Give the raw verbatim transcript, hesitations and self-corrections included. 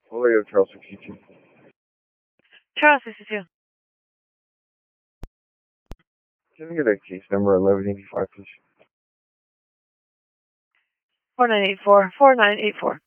Julio, Charles sixty-two. Charles sixty-two. Can I get a case number eleven eighty-five, please? four nine eight four. four nine eight four.